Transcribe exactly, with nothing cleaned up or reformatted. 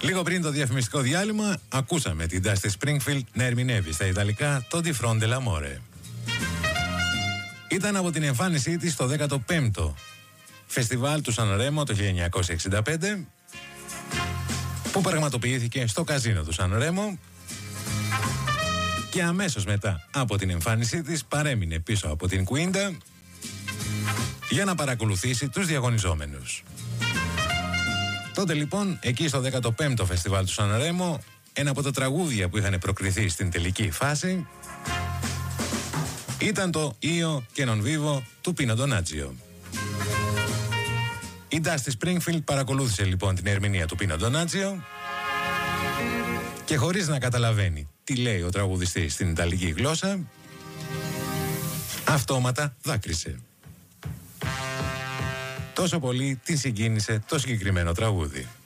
Λίγο πριν το διαφημιστικό διάλειμμα, ακούσαμε την Dusty Springfield να ερμηνεύει στα Ιταλικά το Di Fronte l'amore. Ήταν από την εμφάνισή της στο δέκατο πέμπτο φεστιβάλ του Σαν Ρέμο το χίλια εννιακόσια εξήντα πέντε, που πραγματοποιήθηκε στο καζίνο του Σαν Ρέμο, και αμέσως μετά από την εμφάνισή της παρέμεινε πίσω από την Κουίντα για να παρακολουθήσει τους διαγωνιζόμενους. Τότε λοιπόν, εκεί στο δέκατο πέμπτο φεστιβάλ του Σαν Ρέμο, ένα από τα τραγούδια που είχαν προκριθεί στην τελική φάση ήταν το Io che non vivo του Πίνο Ντονάτζιο. Η Dusty Springfield παρακολούθησε λοιπόν την ερμηνεία του Πίνο Ντονάτζιο και χωρίς να καταλαβαίνει τι λέει ο τραγουδιστής στην Ιταλική γλώσσα, αυτόματα δάκρυσε. Τόσο πολύ την συγκίνησε το συγκεκριμένο τραγούδι.